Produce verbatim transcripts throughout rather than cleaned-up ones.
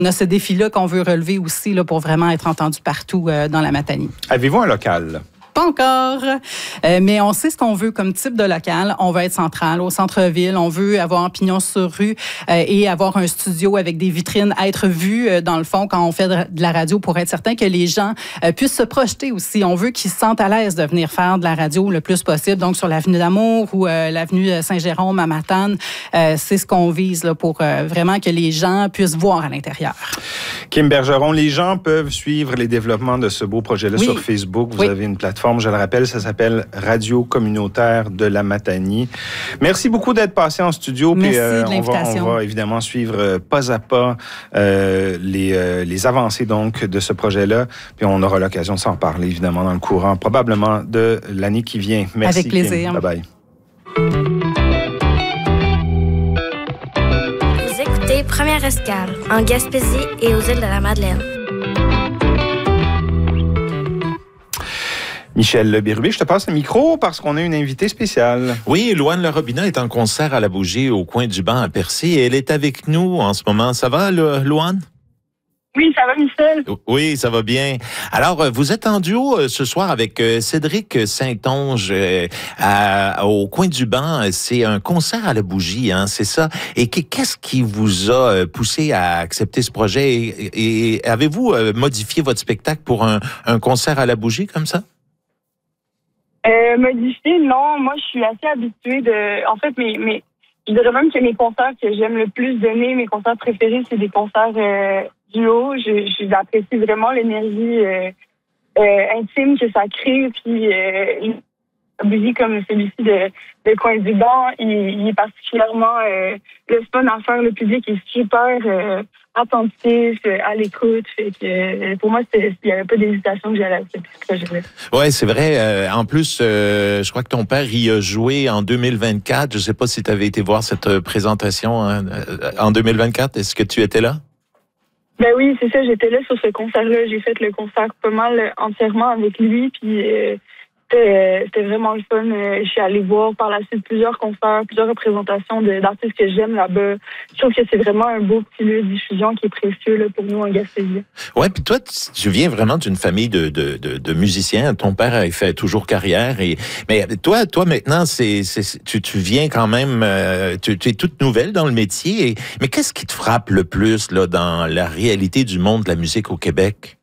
On a ce défi-là qu'on veut relever aussi là, pour vraiment être entendu partout euh, dans la Matanie. Avez-vous un local? Pas encore, euh, mais on sait ce qu'on veut comme type de local. On veut être central, au centre-ville. On veut avoir un pignon sur rue euh, et avoir un studio avec des vitrines, être vu euh, dans le fond quand on fait de la radio pour être certain que les gens euh, puissent se projeter aussi. On veut qu'ils se sentent à l'aise de venir faire de la radio le plus possible. Donc, sur l'avenue d'Amour ou euh, l'avenue Saint-Jérôme à Matane, euh, c'est ce qu'on vise là, pour euh, vraiment que les gens puissent voir à l'intérieur. Kim Bergeron, les gens peuvent suivre les développements de ce beau projet-là oui. sur Facebook. Vous oui. avez une plateforme, je le rappelle, ça s'appelle Radio communautaire de la Matanie. Merci beaucoup d'être passé en studio. Merci puis, euh, de l'invitation. On va, on va évidemment suivre euh, pas à pas euh, les, euh, les avancées donc de ce projet-là. Puis on aura l'occasion de s'en parler évidemment dans le courant, probablement de l'année qui vient. Merci. Avec plaisir. Kim. Bye bye. Vous écoutez Première Escale en Gaspésie et aux îles de la Madeleine. Michel Bérubé, je te passe le micro parce qu'on a une invitée spéciale. Oui, Louane Le Robinet est en concert à la Bougie au coin du banc à Percé et elle est avec nous en ce moment. Ça va, Louane? Oui, ça va, Michel? Oui, ça va bien. Alors, vous êtes en duo ce soir avec Cédric Saint-Onge à, au coin du banc. C'est un concert à la Bougie, hein, c'est ça. Et qu'est-ce qui vous a poussé à accepter ce projet? Et, et avez-vous modifié votre spectacle pour un, un concert à la Bougie comme ça? Euh, modifié, non. Moi, je suis assez habituée de... En fait, mes, mes... je dirais même que mes concerts que j'aime le plus donner, mes concerts préférés, c'est des concerts euh, duo. Je, j'apprécie vraiment l'énergie euh, euh, intime que ça crée. Puis, euh, une musique comme celui-ci de, de Coin du Banc, il, il est particulièrement euh, le fun à faire. Le public est super euh, attentif, à l'écoute. Fait que, euh, pour moi, il n'y avait pas d'hésitation que j'allais accepter ce projet-là. Oui, c'est vrai. Euh, en plus, euh, je crois que ton père y a joué en deux mille vingt-quatre. Je ne sais pas si tu avais été voir cette présentation hein, en deux mille vingt-quatre. Est-ce que tu étais là? Ben oui, c'est ça. J'étais là sur ce concert-là. J'ai fait le concert pas mal entièrement avec lui. Puis euh, c'était, c'était vraiment le fun. Je suis allée voir par la suite plusieurs concerts, plusieurs représentations de, d'artistes que j'aime là-bas. Je trouve que c'est vraiment un beau petit lieu de diffusion qui est précieux là, pour nous en Gaspésie. Ouais, puis toi, tu viens vraiment d'une famille de, de, de, de musiciens. Ton père a fait toujours carrière. Et, mais toi, toi maintenant, c'est, c'est, tu, tu viens quand même, euh, tu, tu es toute nouvelle dans le métier. Et, mais qu'est-ce qui te frappe le plus là, dans la réalité du monde de la musique au Québec?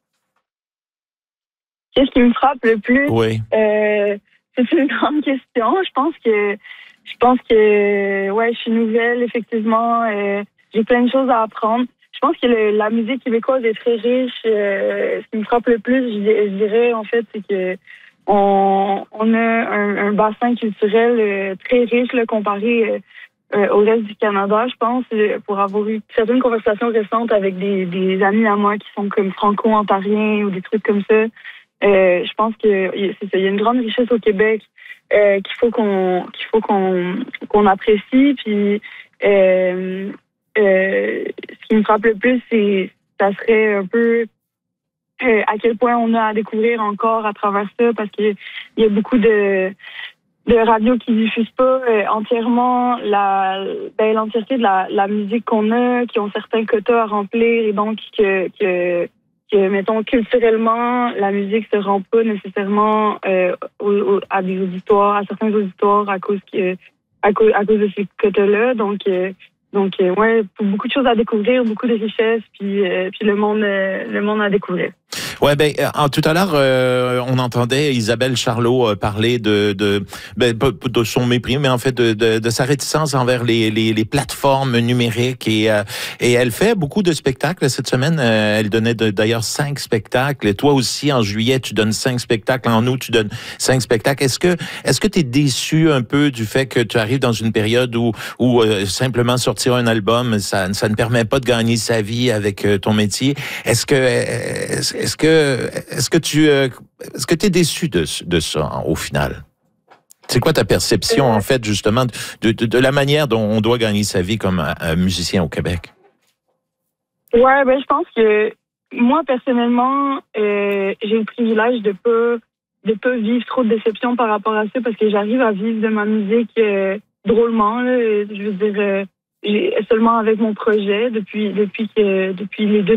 Qu'est-ce qui me frappe le plus? Oui. Euh, c'est une grande question. Je pense que, je pense que, ouais, je suis nouvelle, effectivement. Euh, j'ai plein de choses à apprendre. Je pense que le, la musique québécoise est très riche. Euh, ce qui me frappe le plus, je, je dirais, en fait, c'est que on, on a un, un bassin culturel euh, très riche, là, comparé euh, au reste du Canada, je pense, pour avoir eu certaines conversations récentes avec des, des amis à moi qui sont comme franco-ontariens ou des trucs comme ça. Euh, je pense que c'est ça, il y a une grande richesse au Québec euh, qu'il faut qu'on qu'il faut qu'on qu'on apprécie. Puis euh, euh, ce qui me frappe le plus, c'est ça serait un peu euh, à quel point on a à découvrir encore à travers ça, parce qu'il y a beaucoup de de radios qui diffusent pas euh, entièrement la ben, l'entièreté de la, la musique qu'on a, qui ont certains quotas à remplir et donc que que que, mettons, culturellement, la musique se rend pas nécessairement euh, au, au, à des auditoires, à certains auditoires à cause que, à cause, à cause de ces quotas-là. Donc, euh, donc, euh, ouais, beaucoup de choses à découvrir, beaucoup de richesses, puis, euh, puis le monde, euh, le monde à découvrir. Ouais, ben en, tout à l'heure, euh, on entendait Isabelle Charlot euh, parler de de, ben, de son mépris, mais en fait de, de, de sa réticence envers les, les, les plateformes numériques et euh, et elle fait beaucoup de spectacles cette semaine. Euh, elle donnait de, d'ailleurs cinq spectacles. Et toi aussi, en juillet, tu donnes cinq spectacles. En août, tu donnes cinq spectacles. Est-ce que est-ce que tu es déçu un peu du fait que tu arrives dans une période où où euh, simplement sortir un album, ça ça ne permet pas de gagner sa vie avec euh, ton métier? Est-ce que est-ce, est-ce que Est-ce que tu est-ce que tu es déçu de, de ça, au final? C'est quoi ta perception, en fait, justement, de, de, de la manière dont on doit gagner sa vie comme un, un musicien au Québec? Ouais, ben je pense que moi, personnellement, euh, j'ai le privilège de pas de pas vivre trop de déception par rapport à ça, parce que j'arrive à vivre de ma musique euh, drôlement. Là. Je veux dire, euh, j'ai, seulement avec mon projet depuis depuis que depuis les deux